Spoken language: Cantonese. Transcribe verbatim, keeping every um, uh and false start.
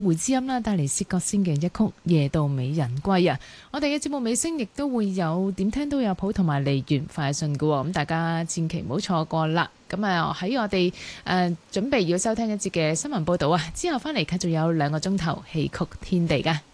回之音啦，帶嚟薛覺先嘅一曲《夜到美人歸》啊！我哋嘅節目尾聲亦都會有點聽都有譜同埋梨園快訊嘅喎，咁大家千祈唔好錯過啦！咁啊喺我哋誒、呃、準備要收聽一節嘅新聞報導啊，之後翻嚟繼續有兩個鐘頭戲曲天地㗎。